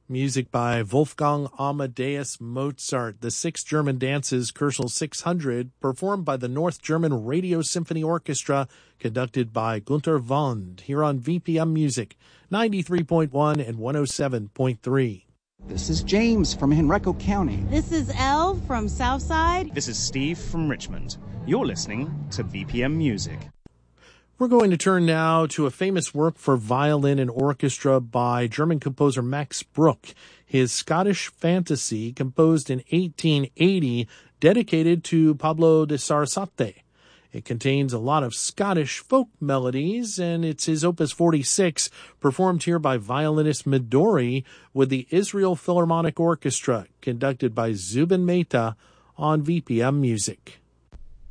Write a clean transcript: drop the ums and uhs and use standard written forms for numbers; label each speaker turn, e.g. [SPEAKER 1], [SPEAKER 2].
[SPEAKER 1] Music by Wolfgang Amadeus Mozart. The six German dances, Köchel 600, performed by the North German Radio Symphony Orchestra, conducted by Günter Wand, here on VPM Music, 93.1 and 107.3.
[SPEAKER 2] This is James from Henrico County.
[SPEAKER 3] This is Elle from Southside.
[SPEAKER 4] This is Steve from Richmond. You're listening to VPM Music.
[SPEAKER 1] We're going to turn now to a famous work for violin and orchestra by German composer Max Bruch, his Scottish Fantasy, composed in 1880, dedicated to Pablo de Sarasate. It contains a lot of Scottish folk melodies, and it's his Opus 46, performed here by violinist Midori with the Israel Philharmonic Orchestra, conducted by Zubin Mehta on VPM Music.